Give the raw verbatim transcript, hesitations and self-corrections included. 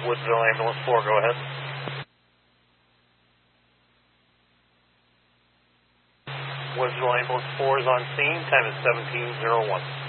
Woodsville Ambulance four, go ahead. Woodsville Ambulance four is on scene, time is seventeen oh one.